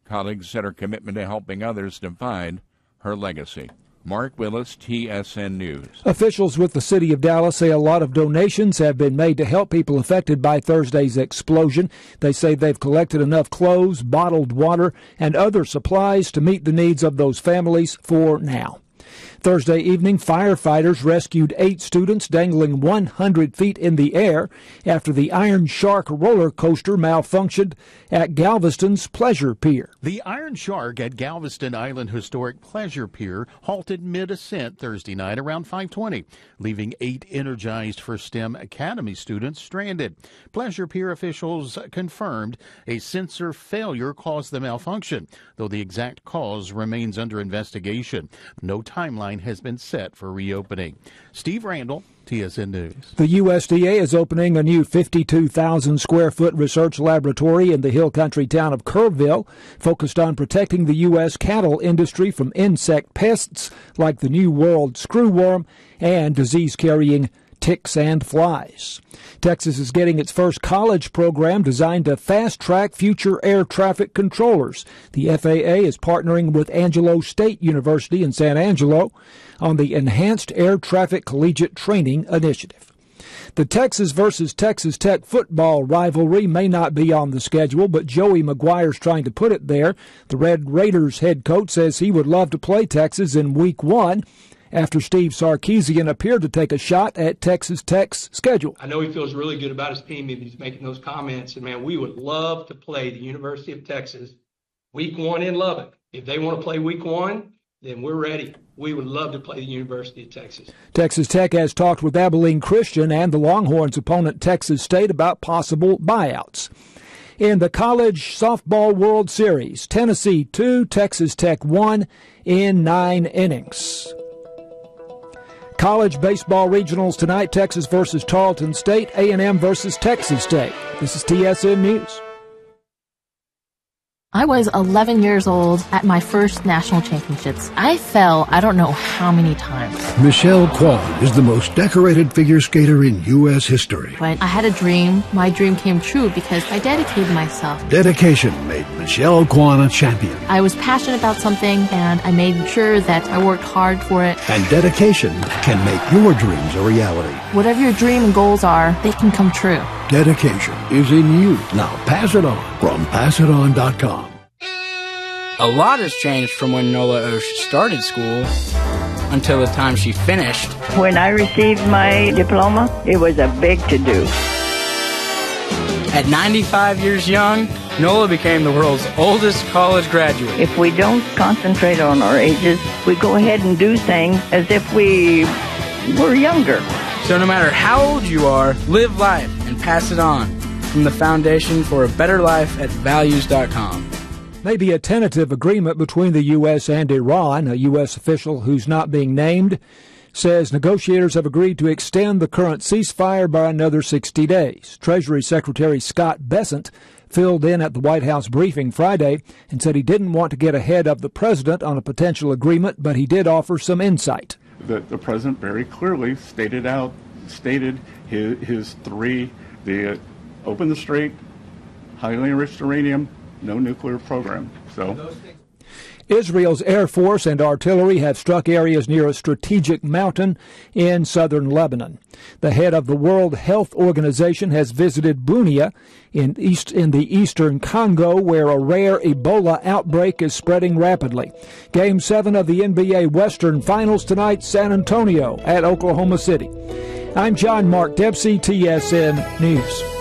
Colleagues said her commitment to helping others defined her legacy. Mark Willis, TSN News. Officials with the city of Dallas say a lot of donations have been made to help people affected by Thursday's explosion. They say they've collected enough clothes, bottled water, and other supplies to meet the needs of those families for now. Thursday evening, firefighters rescued 8 students dangling 100 feet in the air after the Iron Shark roller coaster malfunctioned at Galveston's Pleasure Pier. The Iron Shark at Galveston Island Historic Pleasure Pier halted mid-ascent Thursday night around 5:20, leaving 8 energized for STEM Academy students stranded. Pleasure Pier officials confirmed a sensor failure caused the malfunction, though the exact cause remains under investigation. No timeline has been set for reopening. Steve Randall, TSN News. The USDA is opening a new 52,000-square-foot research laboratory in the hill country town of Kerrville, focused on protecting the U.S. cattle industry from insect pests like the New World screwworm and disease-carrying ticks and flies. Texas is getting its first college program designed to fast-track future air traffic controllers. The FAA is partnering with Angelo State University in San Angelo on the Enhanced Air Traffic Collegiate Training Initiative. The Texas versus Texas Tech football rivalry may not be on the schedule, but Joey McGuire's trying to put it there. The Red Raiders head coach says he would love to play Texas in Week 1. After Steve Sarkisian appeared to take a shot at Texas Tech's schedule. I know he feels really good about his team if he's making those comments. And, man, we would love to play the University of Texas Week 1 in Lubbock. If they want to play Week 1, then we're ready. We would love to play the University of Texas. Texas Tech has talked with Abilene Christian and the Longhorns' opponent Texas State about possible buyouts. In the College Softball World Series, Tennessee 2, Texas Tech 1 in 9 innings. College baseball regionals tonight, Texas versus Tarleton State, A&M versus Texas State. This is TSN News. I was 11 years old at my first national championships. I fell I don't know how many times. Michelle Kwan is the most decorated figure skater in U.S. history. But I had a dream. My dream came true because I dedicated myself. Dedication made Michelle Kwan a champion. I was passionate about something, and I made sure that I worked hard for it. And dedication can make your dreams a reality. Whatever your dream and goals are, they can come true. Dedication is in you. Now pass it on from passiton.com. A lot has changed from when Nola Osh started school until the time she finished. When I received my diploma, it was a big to-do. At 95 years young, Nola became the world's oldest college graduate. If we don't concentrate on our ages, we go ahead and do things as if we were younger. So no matter how old you are, live life and pass it on. From the Foundation for a Better Life at values.com. Maybe a tentative agreement between the U.S. and Iran. A U.S. official who's not being named says negotiators have agreed to extend the current ceasefire by another 60 days. Treasury Secretary Scott Bessent filled in at the White House briefing Friday and said he didn't want to get ahead of the president on a potential agreement, but he did offer some insight. The president very clearly stated his three: open the strait, highly enriched uranium, no nuclear program. So Israel's Air Force and artillery have struck areas near a strategic mountain in southern Lebanon. The head of the World Health Organization has visited Bunia in the eastern Congo, where a rare Ebola outbreak is spreading rapidly. Game 7 of the NBA Western Finals tonight, San Antonio at Oklahoma City. I'm John Mark Dempsey, TSN News.